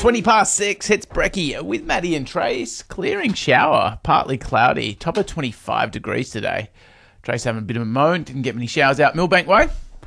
6:20, hits Brekkie with Maddie and Trace. Clearing shower, partly cloudy, top of 25 degrees today. Trace having a bit of a moan, didn't get many showers out Millbank way.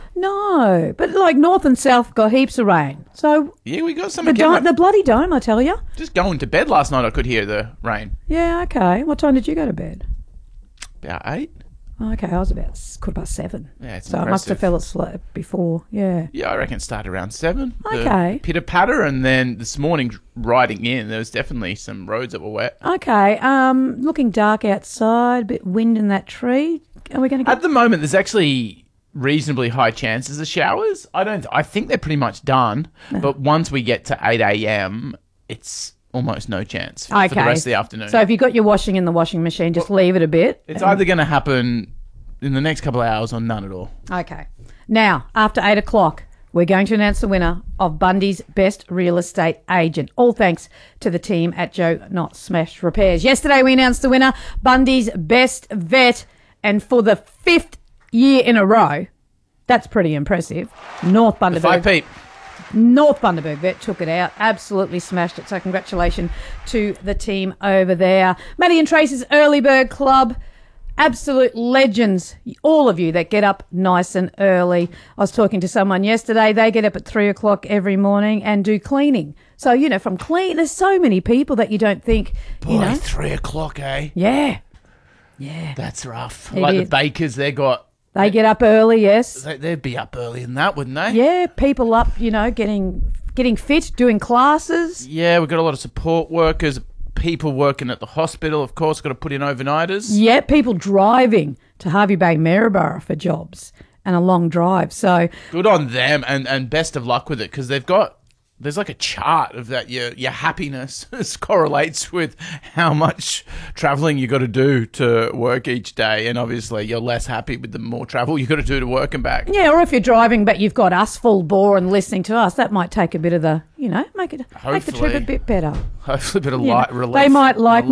No, but like north and south got heaps of rain. So yeah, we got some. The bloody dome, I tell you. Just going to bed last night, I could hear the rain. Yeah, okay. What time did you go to bed? About 8. Oh, okay, I was about 7:15. Yeah, it's so impressive. I must have fell asleep before. Yeah. Yeah, I reckon it started around 7. Okay. Pitter patter, and then this morning riding in, there was definitely some roads that were wet. Okay. Looking dark outside, a bit wind in that tree. Are we going to get? At the moment, there's actually reasonably high chances of showers. I think they're pretty much done. No. But once we get to 8 a.m, it's almost no chance for the rest of the afternoon. So if you've got your washing in the washing machine, just leave it a bit. It's either going to happen in the next couple of hours or none at all. Okay. Now, after 8 o'clock, we're going to announce the winner of Bundy's Best Real Estate Agent. All thanks to the team at Joe Not Smash Repairs. Yesterday we announced the winner, Bundy's Best Vet. And for the 5th year in a row, that's pretty impressive, North Bundaberg. North Bundaberg Vet took it out, absolutely smashed it. So congratulations to the team over there. Maddie and Trace's Early Bird Club, absolute legends, all of you that get up nice and early. I was talking to someone yesterday, they get up at 3 o'clock every morning and do cleaning. So, from there's so many people that you don't think, Boy, 3 o'clock, eh? Yeah. Yeah. That's rough. The bakers, they get up early, yes. They'd be up early than that, wouldn't they? Yeah, people up, getting fit, doing classes. Yeah, we've got a lot of support workers, people working at the hospital, of course, got to put in overnighters. Yeah, people driving to Hervey Bay, Maryborough for jobs and a long drive. So good on them, and best of luck with it, because there's like a chart of that. Your happiness correlates with how much travelling you got to do to work each day. And obviously you're less happy with the more travel you got to do to work and back. Yeah, or if you're driving but you've got us full bore and listening to us, that might take a bit of the, make the trip a bit better. Hopefully a bit of light relief. They might like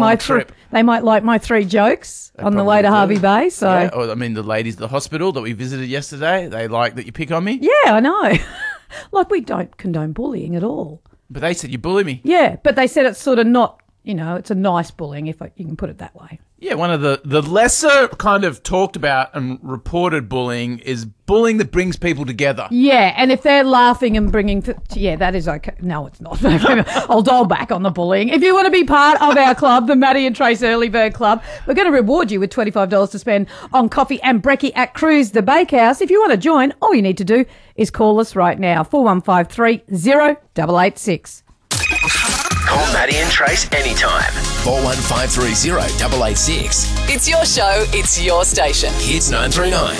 my 3 jokes on the way to Hervey Bay. So yeah, or, the ladies at the hospital that we visited yesterday, they like that you pick on me. Yeah, I know. Like, we don't condone bullying at all. But they said you bully me. Yeah, but they said it's sort of not, it's a nice bullying, if you can put it that way. Yeah, one of the lesser kind of talked about and reported bullying is bullying that brings people together. Yeah, and if they're laughing and bringing... that is okay. No, it's not. I'll dial back on the bullying. If you want to be part of our club, the Maddie and Trace Early Bird Club, we're going to reward you with $25 to spend on coffee and brekkie at Cruise the Bakehouse. If you want to join, all you need to do is call us right now, 4153 0886. Call Maddie and Trace anytime. 4153 0886. It's your show, it's your station. Hits 939.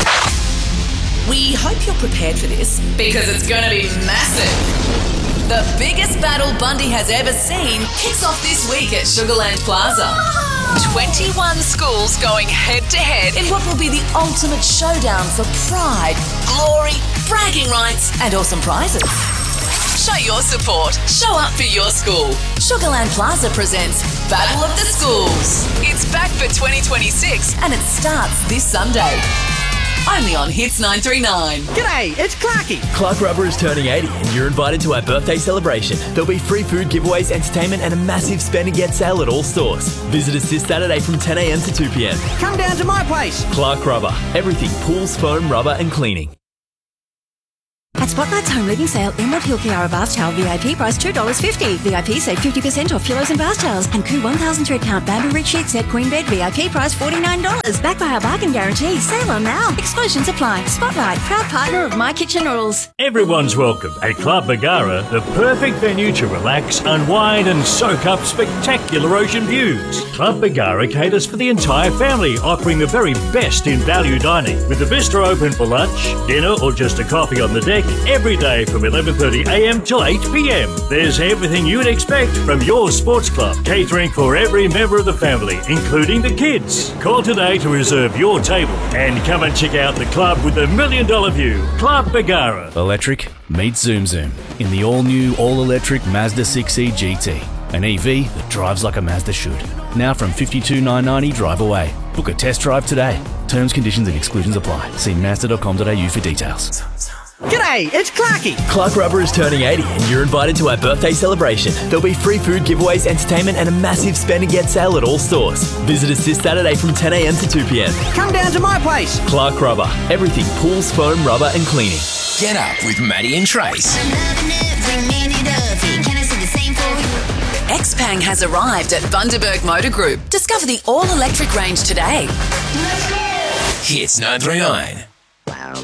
We hope you're prepared for this because it's going to be massive. The biggest battle Bundy has ever seen kicks off this week at Sugarland Plaza. 21 schools going head-to-head in what will be the ultimate showdown for pride, glory, bragging rights and awesome prizes. Show your support. Show up for your school. Sugarland Plaza presents Battle of the Schools. It's back for 2026 and it starts this Sunday. Only on Hits 939. G'day, it's Clarky. Clark Rubber is turning 80 and you're invited to our birthday celebration. There'll be free food giveaways, entertainment and a massive spend and get sale at all stores. Visit us this Saturday from 10 a.m. to 2 p.m. Come down to my place. Clark Rubber. Everything pools, foam, rubber and cleaning. At Spotlight's Home Living Sale, Emerald Hill Kiara Bath Towel VIP price $2.50. VIP save 50% off pillows and bath towels. And Koo 1000 thread count Bamboo Rich Sheet Set Queen Bed VIP price $49. Backed by our bargain guarantee. Sale on now. Exclusions apply. Spotlight, proud partner of My Kitchen Rules. Everyone's welcome at Club Bagara, the perfect venue to relax, unwind and soak up spectacular ocean views. Club Bagara caters for the entire family, offering the very best in value dining. With the bistro open for lunch, dinner or just a coffee on the deck, every day from 11:30am till 8pm. There's everything you'd expect from your sports club, catering for every member of the family, including the kids. Call today to reserve your table and come and check out the club with the $1 million view. Club Bagara. Electric meets Zoom Zoom in the all-new, all-electric Mazda 6e GT. An EV that drives like a Mazda should. Now from $52,990 drive away. Book a test drive today. Terms, conditions and exclusions apply. See Mazda.com.au for details. G'day, it's Clarky. Clark Rubber is turning 80 and you're invited to our birthday celebration. There'll be free food giveaways, entertainment and a massive spend and get sale at all stores. Visit us this Saturday from 10 a.m. to 2 p.m. Come down to my place. Clark Rubber. Everything pools, foam, rubber and cleaning. Get up with Maddie and Trace. Xpeng has arrived at Bundaberg Motor Group. Discover the all-electric range today. Hits 939. Wow.